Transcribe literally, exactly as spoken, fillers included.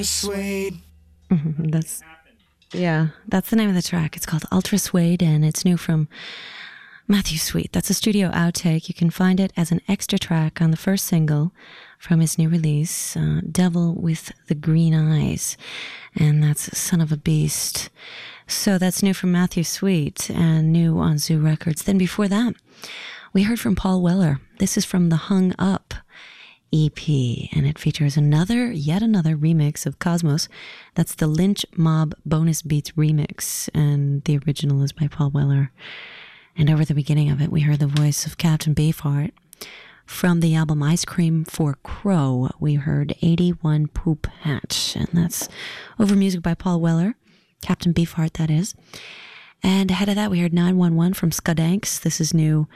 Suede. Mhm, that's yeah, that's the name of the track. It's called Ultra Suede, and it's new from Matthew Sweet. That's a studio outtake. You can find it as an extra track on the first single from his new release, uh, Devil with the Green Eyes, and that's Son of a Beast. So that's new from Matthew Sweet and new on Zoo Records. Then before that, we heard from Paul Weller. This is from the Hung Up E P, and it features another, yet another remix of Cosmos. That's the Lynch Mob Bonus Beats remix, and the original is by Paul Weller. And over the beginning of it, we heard the voice of Captain Beefheart. From the album Ice Cream for Crow, we heard eighty-one Poop Hatch, and that's over music by Paul Weller, Captain Beefheart, that is. And ahead of that, we heard nine one one from Skudanks. This is new